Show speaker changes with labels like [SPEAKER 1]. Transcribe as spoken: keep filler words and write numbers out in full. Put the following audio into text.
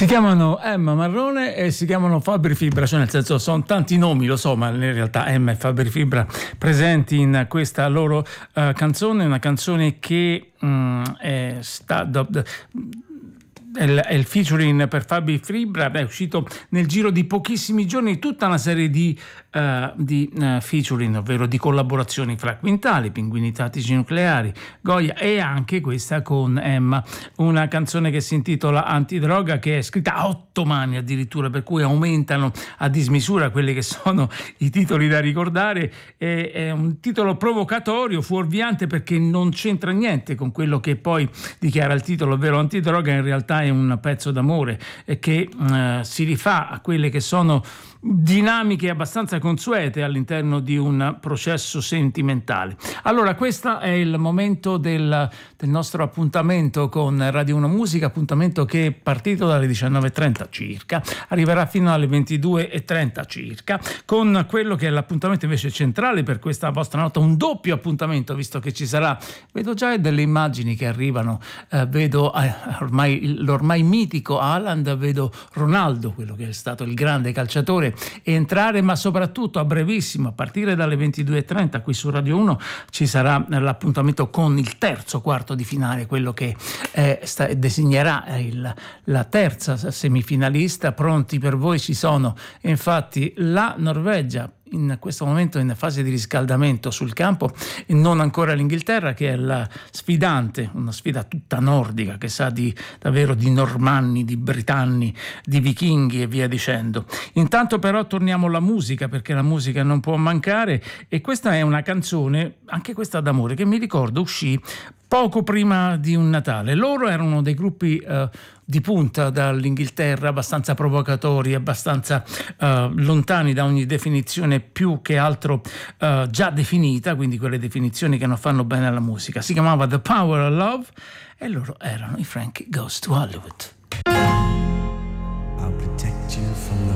[SPEAKER 1] Si chiamano Emma Marrone e si chiamano Fabri Fibra, cioè nel senso sono tanti nomi, lo so, ma in realtà Emma e Fabri Fibra presenti in questa loro uh, canzone, una canzone che um, è sta do, do, è il featuring per Fabri Fibra, è uscito nel giro di pochissimi giorni tutta una serie di, uh, di uh, featuring, ovvero di collaborazioni fra Quintali, Pinguini Tattici Nucleari, Goya e anche questa con Emma, una canzone che si intitola Antidroga, che è scritta a otto mani addirittura, per cui aumentano a dismisura quelli che sono i titoli da ricordare. È, è un titolo provocatorio, fuorviante, perché non c'entra niente con quello che poi dichiara il titolo, ovvero Antidroga. In realtà è un pezzo d'amore che eh, si rifà a quelle che sono dinamiche abbastanza consuete all'interno di un processo sentimentale. Allora, questo è il momento del, del nostro appuntamento con Radio uno Musica, appuntamento che è partito dalle diciannove e trenta circa, arriverà fino alle ventidue e trenta circa, con quello che è l'appuntamento invece centrale per questa vostra notte, un doppio appuntamento, visto che ci sarà, vedo già delle immagini che arrivano, eh, vedo eh, ormai, l'ormai mitico Haaland, vedo Ronaldo, quello che è stato il grande calciatore, entrare, ma soprattutto a brevissimo, a partire dalle ventidue e trenta qui su Radio uno ci sarà l'appuntamento con il terzo quarto di finale, quello che eh, sta, designerà il, la terza semifinalista. Pronti per voi ci sono infatti la Norvegia, in questo momento in fase di riscaldamento sul campo, e non ancora l'Inghilterra, che è la sfidante, una sfida tutta nordica che sa di davvero di normanni, di britanni, di vichinghi e via dicendo. Intanto però torniamo alla musica, perché la musica non può mancare, e questa è una canzone, anche questa d'amore, che mi ricordo uscì poco prima di un Natale. Loro erano dei gruppi eh, di punta dall'Inghilterra, abbastanza provocatori, abbastanza eh, lontani da ogni definizione più che altro eh, già definita, quindi quelle definizioni che non fanno bene alla musica. Si chiamava The Power of Love e loro erano i Frankie Goes to Hollywood.